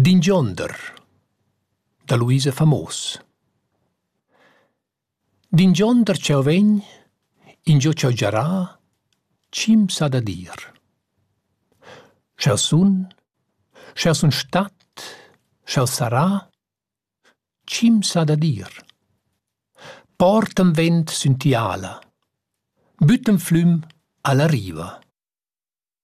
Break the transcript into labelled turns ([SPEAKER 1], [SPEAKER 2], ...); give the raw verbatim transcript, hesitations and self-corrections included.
[SPEAKER 1] D'ingionder da Luisa Famos. D'ingionder tgau vegn, in giò tgau giarà, cim s'ha da dir. Sch'el sun, sch'el sun stat, sch'el sarà, cim s'ha da dir. Portan vent süntiala, bütan flüm alla riva.